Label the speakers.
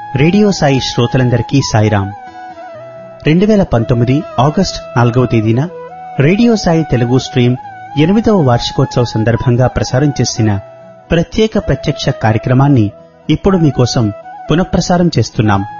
Speaker 1: Radio Sai శ్రోతలందరికీ Sairam. 2019 August 4వ తేదీన రేడియో సాయి తెలుగు స్ట్రీమ్ 8వ వార్షికోత్సవ సందర్భంగా ప్రసారం చేసిన ప్రత్యేక ప్రత్యక్ష కార్యక్రమాన్ని ఇప్పుడు మీకోసం పునఃప్రసారం చేస్తున్నాం.